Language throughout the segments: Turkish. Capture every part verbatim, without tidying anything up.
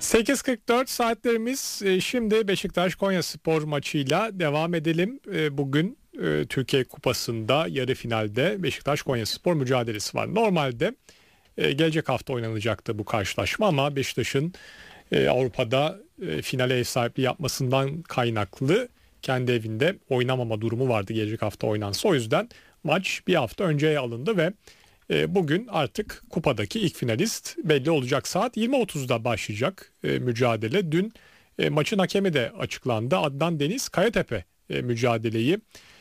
sekiz kırk dört saatlerimiz. Şimdi Beşiktaş Konyaspor maçıyla devam edelim. Bugün Türkiye Kupası'nda yarı finalde Beşiktaş Konyaspor mücadelesi var. Normalde gelecek hafta oynanacaktı bu karşılaşma ama Beşiktaş'ın Avrupa'da finale ev sahipliği yapmasından kaynaklı kendi evinde oynamama durumu vardı gelecek hafta oynansa. O yüzden maç bir hafta önceye alındı ve bugün artık kupadaki ilk finalist belli olacak. Saat yirmi otuzda başlayacak mücadele. Dün maçın hakemi de açıklandı. Adnan Deniz Kayatepe mücadeleyi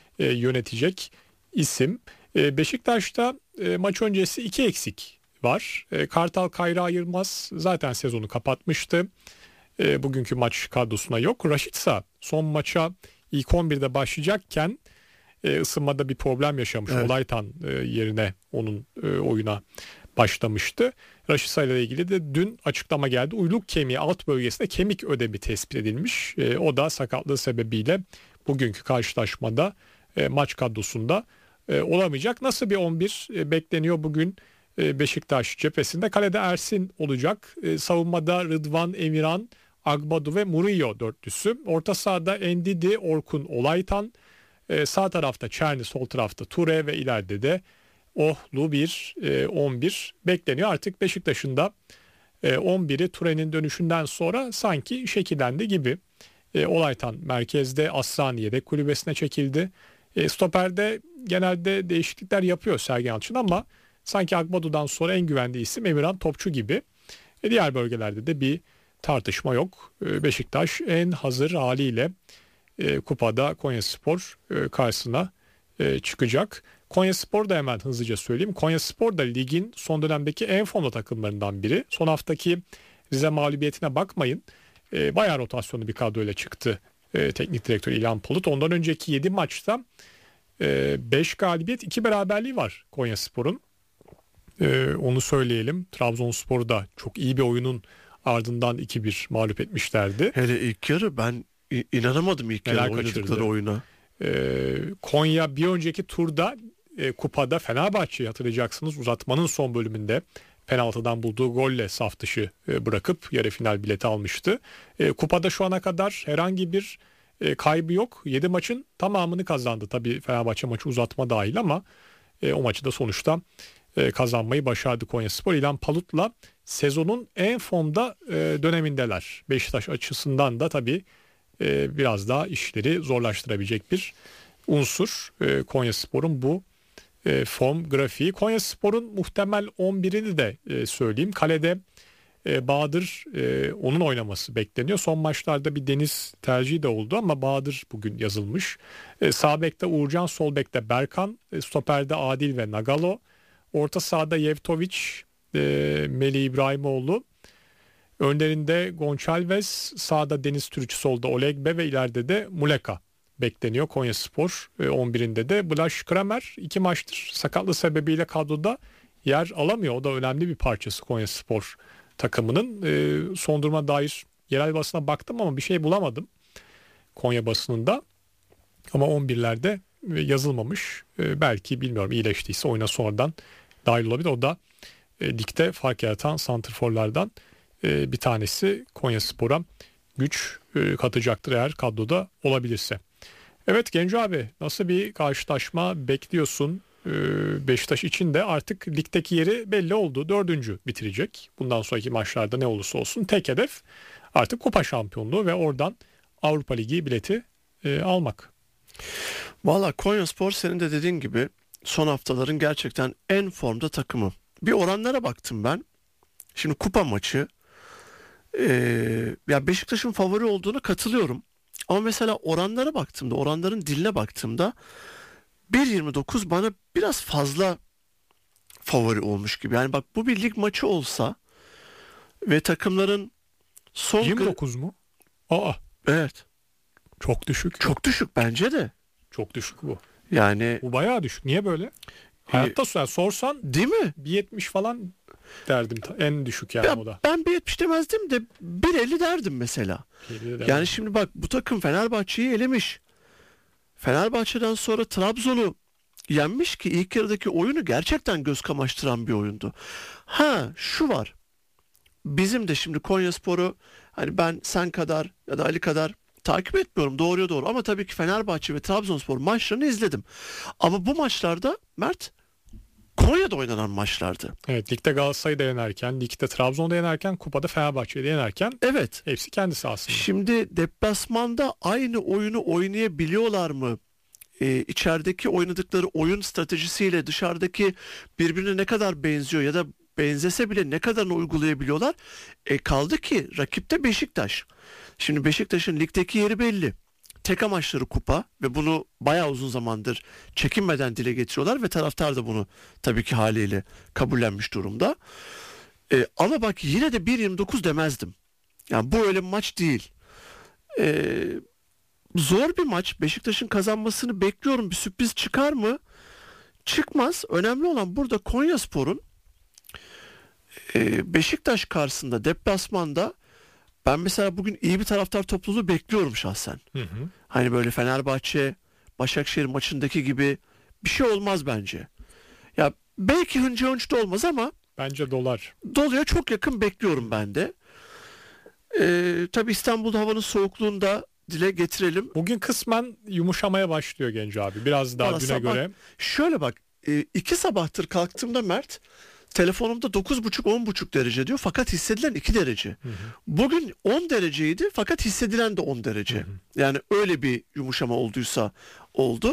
yönetecek isim. Beşiktaş'ta maç öncesi iki eksik var. Kartal Kayra Yılmaz zaten sezonu kapatmıştı. Bugünkü maç kadrosuna yok. Raşitsa son maça ilk on birde başlayacakken ısınmada bir problem yaşamış. Evet. Olaytan yerine onun oyuna başlamıştı. Raşitsa ile ilgili de dün açıklama geldi. Uyluk kemiği alt bölgesinde kemik ödemi tespit edilmiş. O da sakatlığı sebebiyle bugünkü karşılaşmada maç kadrosunda olamayacak. Nasıl bir on bir bekleniyor bugün Beşiktaş cephesinde? Kalede Ersin olacak. Savunmada Rıdvan, Emirhan, Agbadu ve Murillo dörtlüsü. Orta sahada Endidi, Orkun, Olaytan. Ee, sağ tarafta Çerni, sol tarafta Ture ve ileride de Ohlu bir e, on bir bekleniyor. Artık Beşiktaş'ın da e, on biri Ture'nin dönüşünden sonra sanki şekillendi gibi. E, Olaytan merkezde, Asllani yedek kulübesine çekildi. E, Stoper'de genelde değişiklikler yapıyor Sergen Yalçın ama sanki Agbadu'dan sonra en güvendiği isim Emirhan Topçu gibi. E, diğer bölgelerde de bir tartışma yok. E, Beşiktaş en hazır haliyle E, kupada Konyaspor e, karşısına e, çıkacak. Konyaspor da hemen hızlıca söyleyeyim. Konyaspor da ligin son dönemdeki en formda takımlarından biri. Son haftaki Rize mağlubiyetine bakmayın. E, bayağı rotasyonlu bir kadroyla çıktı e, teknik direktör İlhan Palut. Ondan önceki yedi maçta beş galibiyet iki beraberliği var Konyaspor'un. E, onu söyleyelim. Trabzonspor'u da çok iyi bir oyunun ardından iki bir mağlup etmişlerdi. Hele ilk yarı ben İnanamadım ilk yarı oynadıkları oyuna. Ee, Konya bir önceki turda e, kupada Fenerbahçe'yi hatırlayacaksınız. Uzatmanın son bölümünde penaltıdan bulduğu golle saf dışı e, bırakıp yarı final bileti almıştı. E, kupada şu ana kadar herhangi bir e, kaybı yok. yedi maçın tamamını kazandı. Tabii Fenerbahçe maçı uzatma dahil ama e, o maçı da sonuçta e, kazanmayı başardı Konyaspor. İlhan Palut'la sezonun en formda e, dönemindeler. Beşiktaş açısından da tabii biraz daha işleri zorlaştırabilecek bir unsur Konyaspor'un bu form grafiği. Konyaspor'un muhtemel on birini de söyleyeyim. Kalede Bahadır, onun oynaması bekleniyor. Son maçlarda bir Deniz tercihi de oldu ama Bahadır bugün yazılmış. Sağ bekte Uğurcan, sol bekte Berkan, stoperde Adil ve Nagalo. Orta sahada Yevtoviç, Melih İbrahimoğlu. Önlerinde Gonçalves, sağda Deniz Türüç, solda Olegbe ve ileride de Muleka bekleniyor Konyaspor on birinde de. Blaž Kramer iki maçtır sakatlığı sebebiyle kadroda yer alamıyor. O da önemli bir parçası Konyaspor takımının. Son duruma dair yerel basına baktım ama bir şey bulamadım Konya basınında. Ama on birlerde yazılmamış. Belki bilmiyorum iyileştiyse oyuna sonradan dahil olabilir. O da ligde fark yaratan santrforlardan bir tanesi. Konyaspor'a güç katacaktır eğer kadroda olabilirse. Evet Genco abi, nasıl bir karşılaşma bekliyorsun? Beşiktaş için de artık ligdeki yeri belli oldu. Dördüncü bitirecek. Bundan sonraki maçlarda ne olursa olsun tek hedef artık kupa şampiyonluğu ve oradan Avrupa Ligi bileti almak. Valla Konyaspor senin de dediğin gibi son haftaların gerçekten en formda takımı. Bir oranlara baktım ben. Şimdi kupa maçı. Ee, ya Beşiktaş'ın favori olduğuna katılıyorum. Ama mesela oranlara baktığımda, oranların diline baktığımda bir yirmi dokuz bana biraz fazla favori olmuş gibi. Yani bak bu bir lig maçı olsa ve takımların son... yirmi dokuz mu? Aa. Evet. Çok düşük. Çok düşük bence de. Çok düşük bu. Yani... Bu bayağı düşük. Niye böyle? Hayatta e, sorsan... Değil mi? bir yetmiş falan derdim. En düşük yani ya, o da. Ben bir yetmiş demezdim de bir elli derdim mesela. Yani şimdi bak bu takım Fenerbahçe'yi elemiş. Fenerbahçe'den sonra Trabzon'u yenmiş ki ilk yarıdaki oyunu gerçekten göz kamaştıran bir oyundu. Ha şu var. bizim de şimdi Konyaspor'u hani ben sen kadar ya da Ali kadar takip etmiyorum, doğruya doğru, ama tabii ki Fenerbahçe ve Trabzonspor maçlarını izledim. Ama bu maçlarda Mert, Konya'da oynanan maçlardı. Evet, ligde Galatasaray'da yenerken, ligde Trabzon'da yenerken, kupada Fenerbahçe'de yenerken Evet. hepsi kendi sahasında. Şimdi deplasmanda aynı oyunu oynayabiliyorlar mı? Ee, içerideki oynadıkları oyun stratejisiyle dışarıdaki birbirine ne kadar benziyor ya da benzese bile ne kadarını uygulayabiliyorlar? E, kaldı ki rakipte Beşiktaş. Şimdi Beşiktaş'ın ligdeki yeri belli. Tek amaçları kupa ve bunu bayağı uzun zamandır çekinmeden dile getiriyorlar ve taraftar da bunu tabii ki haliyle kabullenmiş durumda. E, ama bak yine de bir yirmi dokuz demezdim. Yani bu öyle bir maç değil. E, zor bir maç. Beşiktaş'ın kazanmasını bekliyorum. Bir sürpriz çıkar mı? Çıkmaz. Önemli olan burada Konyaspor'un e, Beşiktaş karşısında deplasmanda, ben mesela bugün iyi bir taraftar topluluğu bekliyorum şahsen. Hı hı. Hani böyle Fenerbahçe Başakşehir maçındaki gibi bir şey olmaz bence. Ya belki hınca hınç da olmaz ama Bence dolar. doluya çok yakın bekliyorum ben de. Ee, tabii İstanbul'da havanın soğukluğunu da dile getirelim. Bugün kısmen yumuşamaya başlıyor Genco abi. Biraz daha Valla düne sabah- göre. Şöyle bak, e, iki sabahtır kalktığımda Mert, telefonumda dokuz buçuk on buçuk derece diyor fakat hissedilen iki derece. Hı hı. Bugün on dereceydi fakat hissedilen de on derece. Hı hı. Yani öyle bir yumuşama olduysa oldu.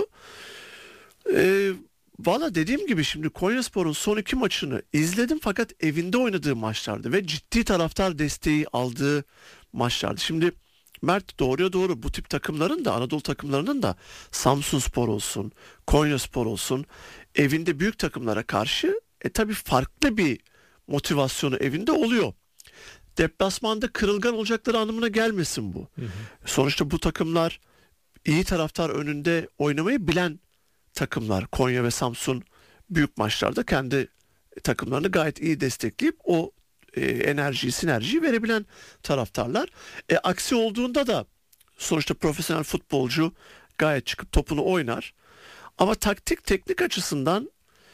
Ee, Valla dediğim gibi şimdi Konyaspor'un son iki maçını izledim fakat evinde oynadığı maçlardı ve ciddi taraftar desteği aldığı maçlardı. Şimdi Mert, doğruya doğru bu tip takımların da, Anadolu takımlarının da, Samsunspor olsun, Konyaspor olsun, evinde büyük takımlara karşı e tabii farklı bir motivasyonu evinde oluyor. Deplasmanda kırılgan olacakları anlamına gelmesin bu. Hı hı. Sonuçta bu takımlar iyi taraftar önünde oynamayı bilen takımlar. Konya ve Samsun büyük maçlarda kendi takımlarını gayet iyi destekleyip o e, enerjiyi, sinerjiyi verebilen taraftarlar. E, aksi olduğunda da sonuçta profesyonel futbolcu gayet çıkıp topunu oynar. Ama taktik, teknik açısından,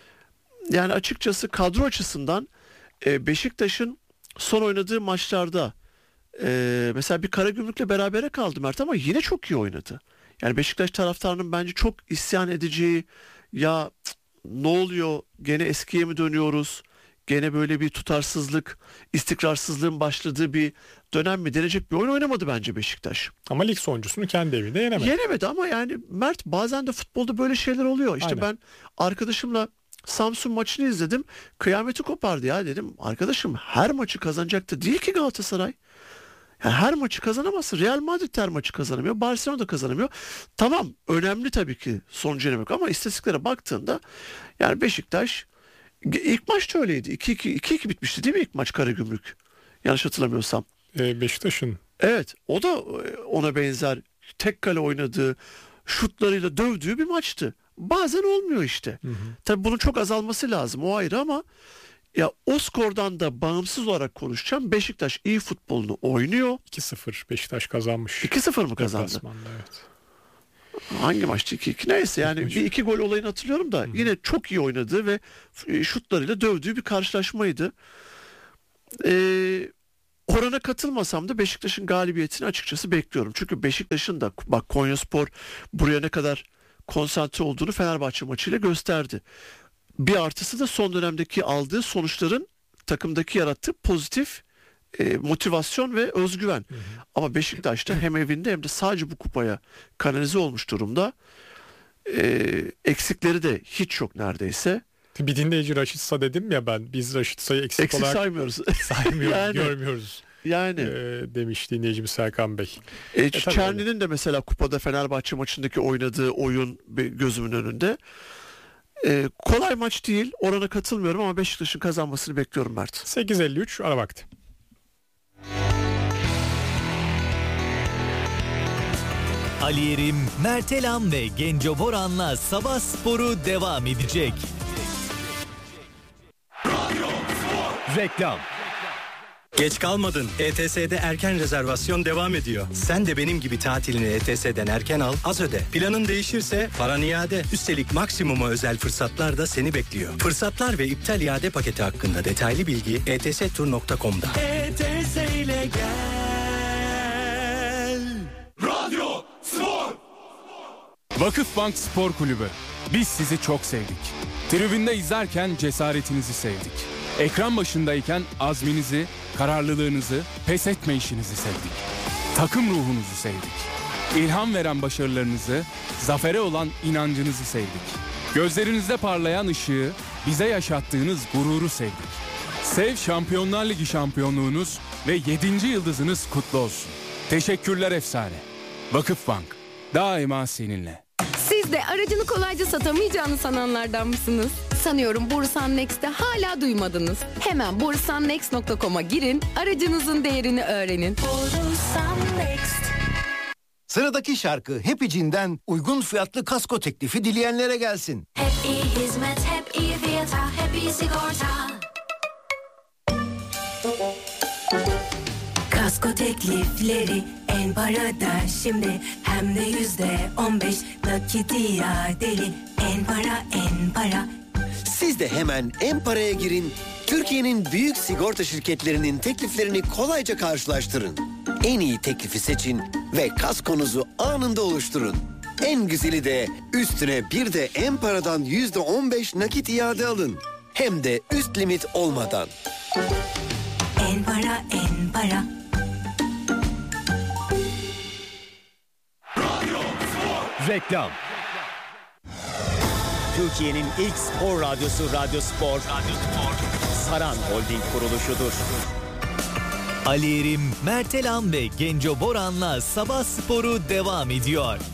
yani açıkçası kadro açısından e, Beşiktaş'ın son oynadığı maçlarda e, mesela bir Karagümrük'le berabere kaldı Mert ama yine çok iyi oynadı. Yani Beşiktaş taraftarının bence çok isyan edeceği, ya cık, ne oluyor, gene eskiye mi dönüyoruz, gene böyle bir tutarsızlık, istikrarsızlığın başladığı bir dönem mi denecek bir oyun oynamadı bence Beşiktaş. Ama lig sonuncusunu kendi evinde yenemedi. Yenemedi ama yani Mert, bazen de futbolda böyle şeyler oluyor. İşte Aynen. ben arkadaşımla Samsun maçını izledim. Kıyameti kopardı ya, dedim. Arkadaşım, her maçı kazanacaktı değil ki Galatasaray. Yani her maçı kazanamazsın. Real Madrid her maçı kazanamıyor. Barcelona da kazanamıyor. Tamam, önemli tabii ki sonucu yenemek ama istatistiklere baktığında yani Beşiktaş ilk maçta öyleydi. iki iki iki iki bitmişti değil mi ilk maç Karagümrük? Yanlış hatırlamıyorsam. Ee, Beşiktaş'ın Evet, o da ona benzer tek kale oynadığı, şutlarıyla dövdüğü bir maçtı. Bazen olmuyor işte. Hı hı. Tabii bunun çok azalması lazım, o ayrı, ama ya o skordan da bağımsız olarak konuşacağım. Beşiktaş iyi futbolunu oynuyor. iki sıfır Beşiktaş kazanmış. iki sıfır mı kazandı? Deplasmanda, evet. Hangi maçtı? iki iki neyse yani İlk maç. bir iki gol olayını hatırlıyorum da Hı hı. yine çok iyi oynadığı ve şutlarıyla dövdüğü bir karşılaşmaydı. Ee, orana katılmasam da Beşiktaş'ın galibiyetini açıkçası bekliyorum. Çünkü Beşiktaş'ın da bak Konyaspor buraya ne kadar konsantre olduğunu Fenerbahçe maçıyla gösterdi. Bir artısı da son dönemdeki aldığı sonuçların takımdaki yarattığı pozitif e, motivasyon ve özgüven. Hı hı. Ama Beşiktaş'ta hem evinde hem de sadece bu kupaya kanalize olmuş durumda. E, eksikleri de hiç yok neredeyse. Bir dinleyici Raşitsa dedim ya ben. Biz Raşitsa'yı eksik, Eksik olarak saymıyoruz. saymıyoruz, Yani. görmüyoruz. Yani Ee, demiş dinleyicimiz Serkan Bey. e, tabii Çerni'nin de mesela kupada Fenerbahçe maçındaki oynadığı oyun bir gözümün önünde. E, kolay maç değil. Orana katılmıyorum ama Beşiktaş'ın kazanmasını bekliyorum Mert. sekiz elli üç ara vakti. Ali Yerim, Mert Elam ve Genco Boran'la Sabah Sporu devam edecek. Reklam. Geç kalmadın. E T S'de erken rezervasyon devam ediyor. Sen de benim gibi tatilini E T S'den erken al, az öde. Planın değişirse paran iade. Üstelik maksimuma özel fırsatlar da seni bekliyor. Fırsatlar ve iptal iade paketi hakkında detaylı bilgi e t s tur nokta com'da. E T S ile gel. Radyo Spor. Vakıfbank Spor Kulübü. Biz sizi çok sevdik. Tribünde izlerken cesaretinizi sevdik. Ekran başındayken azminizi, kararlılığınızı, pes etmeyişinizi sevdik. Takım ruhunuzu sevdik. İlham veren başarılarınızı, zafere olan inancınızı sevdik. Gözlerinizde parlayan ışığı, bize yaşattığınız gururu sevdik. Sev Şampiyonlar Ligi şampiyonluğunuz ve yedinci yıldızınız kutlu olsun. Teşekkürler efsane. Vakıfbank, daima seninle. Siz de aracını kolayca satamayacağını sananlardan mısınız? Sanıyorum Borusan Next'te hala duymadınız. Hemen borusan next nokta com'a girin, aracınızın değerini öğrenin. Borusan Next. Sıradaki şarkı Happy'cinden uygun fiyatlı kasko teklifi dileyenlere gelsin. Hep iyi hizmet, hep iyi fiyata, hep iyi sigorta. Kasko teklifleri en parada şimdi, hem de yüzde on beş nakit iadeli. En para, en para. Siz de hemen en paraya girin. Türkiye'nin büyük sigorta şirketlerinin tekliflerini kolayca karşılaştırın. En iyi teklifi seçin ve kaskonuzu anında oluşturun. En güzeli de üstüne bir de en paradan yüzde on beş nakit iade alın. Hem de üst limit olmadan. En para, en para. Reklam. Türkiye'nin ilk spor radyosu Radyo Spor, Radyo Spor, Saran Holding kuruluşudur. Ali Erim, Mertelam ve Genco Boran'la Sabah Sporu devam ediyor.